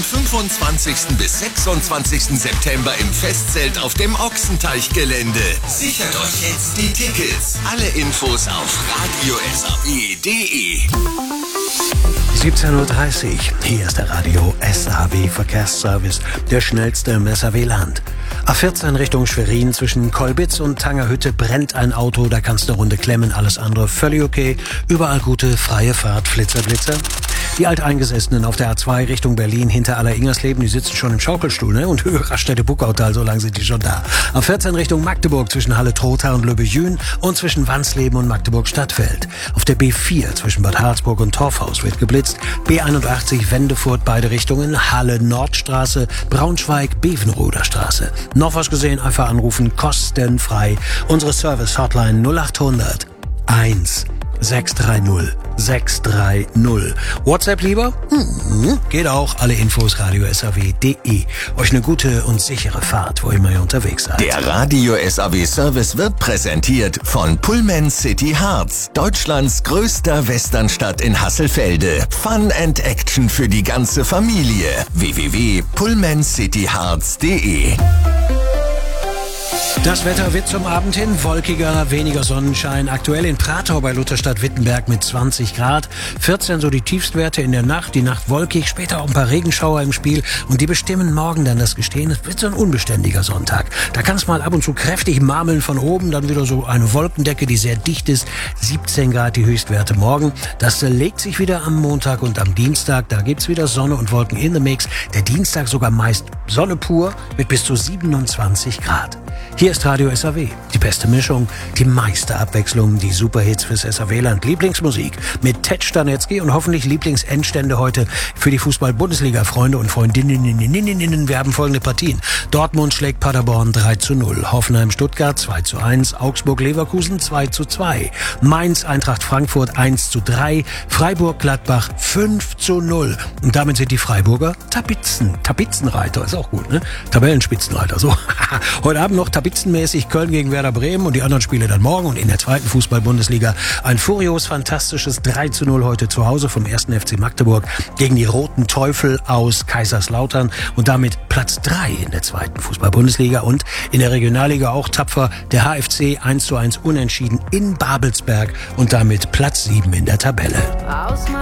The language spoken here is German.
25. bis 26. September im Festzelt auf dem Ochsenteichgelände. Sichert euch jetzt die Tickets. Alle Infos auf radiosaw.de. 17.30 Uhr, hier ist der Radio SAW Verkehrsservice, der schnellste im SAW-Land. A14 Richtung Schwerin zwischen Kolbitz und Tangerhütte brennt ein Auto, da kannst du eine Runde klemmen, alles andere völlig okay. Überall gute, freie Fahrt, Flitzer, Blitzer. Die Alteingesessenen auf der A2 Richtung Berlin hinter Aller-Ingersleben, die sitzen schon im Schaukelstuhl, ne? Und Raststätte-Buckautal, so lange sind die schon da. A14 Richtung Magdeburg zwischen Halle-Trotha und Löbejün und zwischen Wansleben und Magdeburg-Stadtfeld. Auf der B4 zwischen Bad Harzburg und Torfhaus wird geblitzt. B81 Wendefurt beide Richtungen, Halle-Nordstraße, Braunschweig-Bevenroder Straße. Noch was gesehen, einfach anrufen, kostenfrei. Unsere Service-Hotline 0800 1 630 630. WhatsApp lieber? Geht auch. Alle Infos radiosaw.de. Euch eine gute und sichere Fahrt, wo immer ihr unterwegs seid. Der Radio SAW Service wird präsentiert von Pullman City Harz, Deutschlands größter Westernstadt in Hasselfelde. Fun and Action für die ganze Familie. www.pullmancityharz.de. Das Wetter wird zum Abend hin wolkiger, weniger Sonnenschein. Aktuell in Pratau bei Lutherstadt-Wittenberg mit 20 Grad. 14 so die Tiefstwerte in der Nacht. Die Nacht wolkig, später auch ein paar Regenschauer im Spiel. Und die bestimmen morgen dann das Gestehen. Es wird so ein unbeständiger Sonntag. Da kann es mal ab und zu kräftig marmeln von oben. Dann wieder so eine Wolkendecke, die sehr dicht ist. 17 Grad die Höchstwerte morgen. Das legt sich wieder am Montag und am Dienstag. Da gibt's wieder Sonne und Wolken in the Mix. Der Dienstag sogar meist Sonne pur mit bis zu 27 Grad. Hier ist Radio SAW, die beste Mischung, die meiste Abwechslung, die Superhits fürs SAW-Land, Lieblingsmusik mit Ted Stanetzky und hoffentlich Lieblingsendstände heute für die Fußball-Bundesliga-Freunde und Freundinnen. Wir haben folgende Partien. Dortmund schlägt Paderborn 3:0, Hoffenheim-Stuttgart 2:1, Augsburg-Leverkusen 2:2, Mainz-Eintracht Frankfurt 1:3, Freiburg-Gladbach 5:0. Und damit sind die Freiburger Tapizenreiter, ist auch gut, ne? Tabellenspitzenreiter, so. Heute Abend noch tapitzenmäßig Köln gegen Werder Bremen und die anderen Spiele dann morgen. Und in der zweiten Fußball-Bundesliga ein furios, fantastisches 3:0 heute zu Hause vom 1. FC Magdeburg gegen die Roten Teufel aus Kaiserslautern und damit Platz 3 in der zweiten Fußball-Bundesliga und in der Regionalliga auch tapfer der HFC 1:1 unentschieden in Babelsberg und damit Platz 7 in der Tabelle.